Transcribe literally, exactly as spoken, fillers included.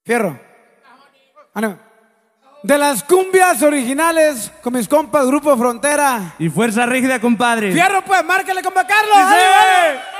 Fierro. Ah, no. De las cumbias originales con mis compas Grupo Frontera. Y Fuerza Rígida, compadre. Fierro, pues, márcale, compa Carlos. ¡Dice!